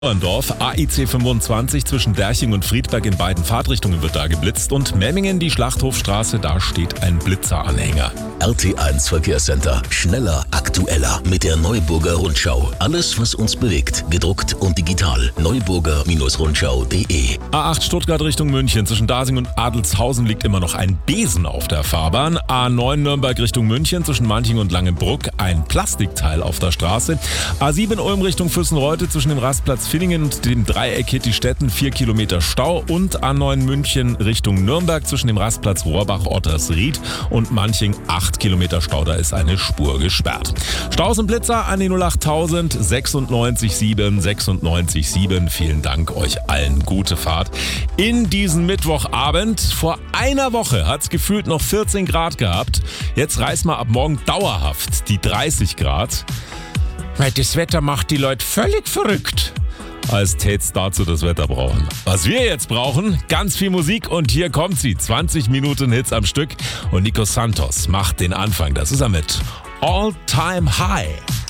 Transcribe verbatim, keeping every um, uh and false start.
Dorf, A I C fünfundzwanzig zwischen Derching und Friedberg in beiden Fahrtrichtungen wird da geblitzt und Memmingen, die Schlachthofstraße, da steht ein Blitzeranhänger. R T eins Verkehrscenter. Schneller, aktueller mit der Neuburger Rundschau. Alles, was uns bewegt, gedruckt und digital. neuburger Rundschau punkt de. A acht Stuttgart Richtung München. Zwischen Dasing und Adelzhausen liegt immer noch ein Besen auf der Fahrbahn. A neun Nürnberg Richtung München. Zwischen Manching und Langenbruck ein Plastikteil auf der Straße. A sieben Ulm Richtung Füssenreute zwischen dem Rastplatz Villingen und dem Dreieck Hittistetten vier Kilometer Stau. Und A neun München Richtung Nürnberg zwischen dem Rastplatz Rohrbach-Ottersried und Manching acht Kilometer Stau. Da ist eine Spur gesperrt. Staus und Blitzer an die null achttausend sechsundneunzig sieben sechsundneunzig sieben. Vielen Dank euch allen. Gute Fahrt in diesen Mittwochabend. Vor einer Woche hat es gefühlt noch vierzehn Grad gehabt. Jetzt reißen wir ab morgen dauerhaft die dreißig Grad. Weil das Wetter macht die Leute völlig verrückt. Als tät's dazu das Wetter brauchen. Was wir jetzt brauchen, ganz viel Musik und hier kommt sie. zwanzig Minuten Hits am Stück und Nico Santos macht den Anfang. Das ist er mit All Time High.